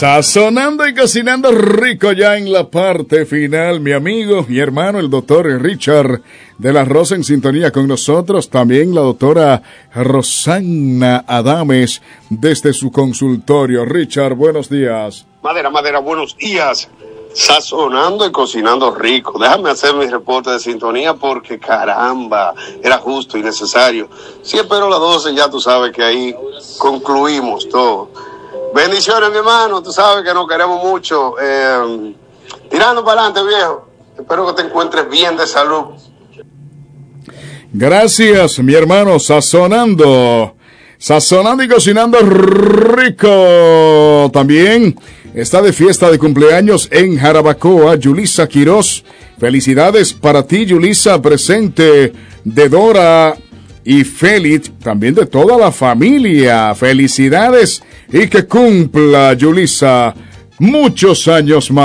Sazonando y cocinando rico ya en la parte final, mi amigo, mi hermano, el doctor Richard de la Rosa en sintonía con nosotros, también la doctora Rosana Adames desde su consultorio. Richard, buenos días. Madera, buenos días. Sazonando y cocinando rico. Déjame hacer mi reporte de sintonía porque caramba, era justo y necesario. Si espero las 12, ya tú sabes que ahí concluimos todo. Bendiciones, mi hermano, tú sabes que nos queremos mucho. Tirando para adelante, viejo. Espero que te encuentres bien de salud. Gracias, mi hermano, sazonando y cocinando rico. También está de fiesta de cumpleaños en Jarabacoa, Yulisa Quiroz. Felicidades para ti, Yulisa, presente de Dora y Félix, también de toda la familia. Felicidades y que cumpla, Yulisa, muchos años más.